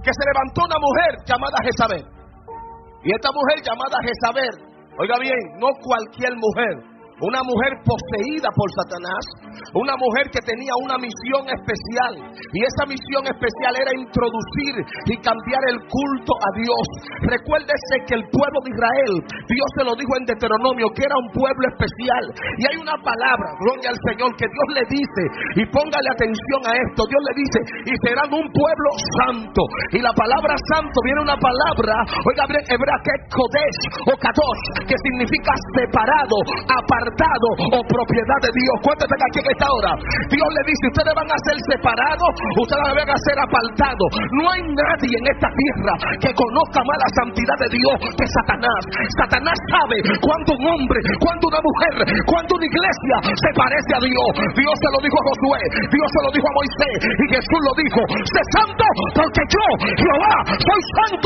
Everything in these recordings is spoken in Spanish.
que se levantó una mujer llamada Jezabel. Y esta mujer llamada Jezabel, oiga bien, no cualquier mujer, una mujer poseída por Satanás, una mujer que tenía una misión especial, y esa misión especial era introducir y cambiar el culto a Dios. Recuérdese que el pueblo de Israel, Dios se lo dijo en Deuteronomio, que era un pueblo especial, y hay una palabra, gloria al Señor, que Dios le dice, y póngale atención a esto, Dios le dice, y serán un pueblo santo, y la palabra santo viene una palabra, oiga, hebrea, que es Kodesh o Kadosh, que significa separado, apartado o propiedad de Dios. Cuéntate que aquí en esta hora Dios le dice, ustedes van a ser separados, ustedes van a ser apartados. No hay nadie en esta tierra que conozca más la santidad de Dios que Satanás. Satanás sabe cuando un hombre, cuando una mujer, cuando una iglesia se parece a Dios. Dios se lo dijo a Josué, Dios se lo dijo a Moisés, y Jesús lo dijo: sé santo porque yo, Jehová, soy santo.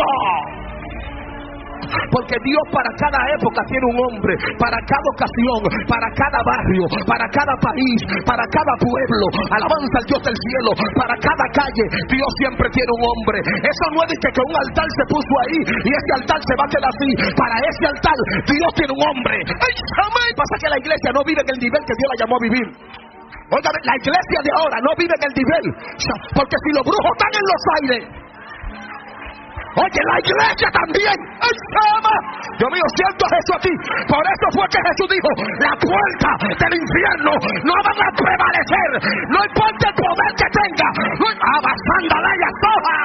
Porque Dios para cada época tiene un hombre, para cada ocasión, para cada barrio, para cada país, para cada pueblo. Alabanza al Dios del cielo. Para cada calle Dios siempre tiene un hombre. Eso no es que un altar se puso ahí y ese altar se va a quedar así. Para ese altar Dios tiene un hombre. Pasa que la iglesia no vive en el nivel que Dios la llamó a vivir. Oiga, la iglesia de ahora no vive en el nivel, porque si los brujos están en los aires, oye, la iglesia también. ¡Ay, chama! Dios mío, siento a Jesús aquí. Por eso fue que Jesús dijo: la puerta del infierno no van a prevalecer. No importa el poder que tenga. No abasanda la soja.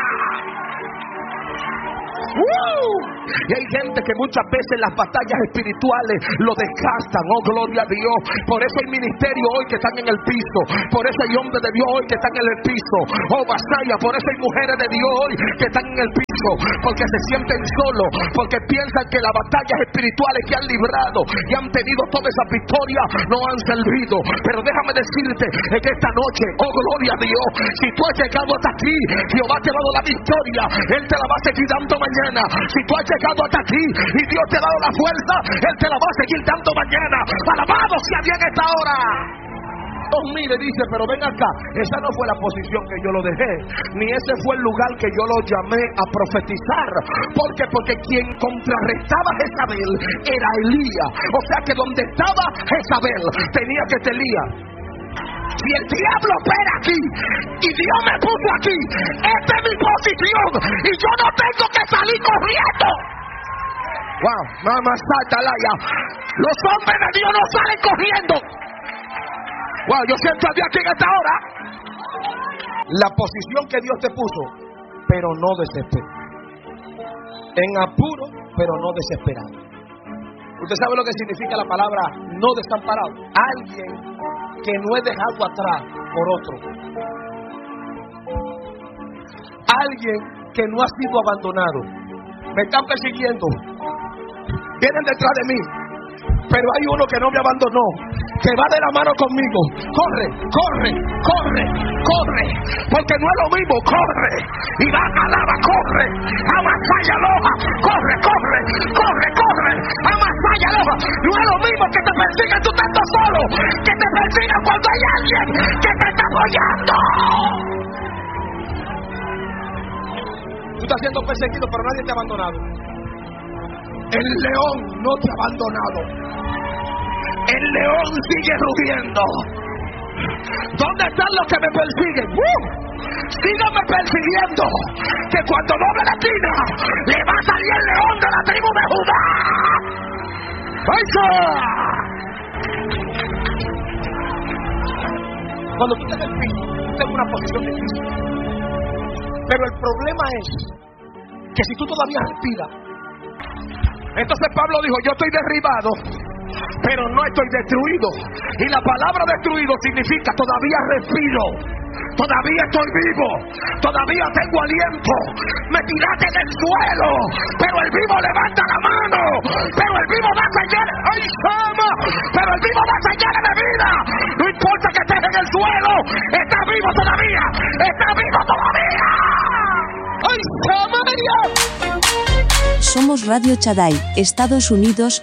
Y hay gente que muchas veces las batallas espirituales lo desgastan. Oh, gloria a Dios. Por eso hay ministerios hoy que están en el piso. Por eso hay hombres de Dios hoy que están en el piso. Oh, vasalla. Por eso hay mujeres de Dios hoy que están en el piso, porque se sienten solos, porque piensan que las batallas espirituales que han librado y han tenido toda esa victoria no han servido. Pero déjame decirte en esta noche, oh, gloria a Dios, si tú has llegado hasta aquí, Jehová te ha dado la victoria, Él te la va a seguir dando mañana. Si tú has llegado hasta aquí y Dios te ha dado la fuerza, Él te la va a seguir dando mañana. Alabado sea Dios en esta hora. Oh, mire, dice, pero ven acá, esa no fue la posición que yo lo dejé, ni ese fue el lugar que yo lo llamé a profetizar. ¿Por qué? Porque quien contrarrestaba a Jezabel era Elías. O sea que donde estaba Jezabel tenía que estar Elías. Si el diablo opera aquí y Dios me puso aquí, esta es mi posición y yo no tengo que salir corriendo. Wow, mamá satalaya. Los hombres de Dios no salen corriendo. Wow, yo siento a Dios aquí en esta hora. La posición que Dios te puso, pero no desesperado. En apuro, pero no desesperado. Usted sabe lo que significa la palabra no desamparado. Alguien que no es dejado atrás por otro. Alguien que no ha sido abandonado. Me están persiguiendo, vienen detrás de mí, pero hay uno que no me abandonó, que va de la mano conmigo. Corre, corre, corre, corre, porque no es lo mismo. Corre y va a lava, corre, amasalla loja, corre, corre, corre, corre, amasalla loja. No es lo mismo que te persigan tú estando solo, que te persigan cuando hay alguien que te está apoyando. Tú estás siendo perseguido, pero nadie te ha abandonado. El león no te ha abandonado. El león sigue rugiendo. ¿Dónde están los que me persiguen? Síganme persiguiendo, que cuando doble la esquina le va a salir el león de la tribu de Judá. Cuando tú estás en el piso, tú estás en una posición difícil. Pero el problema es que si tú todavía respiras, entonces Pablo dijo: yo estoy derribado, pero no estoy destruido. Y la palabra destruido significa todavía respiro, todavía estoy vivo, todavía tengo aliento. Me tiraste del suelo, pero el vivo levanta la mano, pero el vivo va a sellar. ¡Ay, sama! Pero el vivo va a sellar de vida. No importa que estés en el suelo, estás vivo todavía, estás vivo todavía. ¡Ay, sama! Somos Radio Shaddai, Estados Unidos,